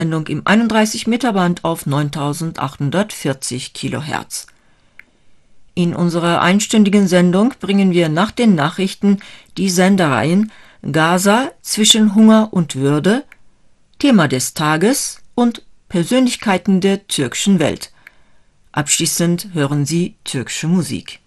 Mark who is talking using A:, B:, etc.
A: Sendung im 31 Meter Band auf 9840 kHz. In unserer einstündigen Sendung bringen wir nach den Nachrichten die Sendereien Gaza zwischen Hunger und Würde, Thema des Tages und Persönlichkeiten der türkischen Welt. Abschließend hören Sie türkische Musik.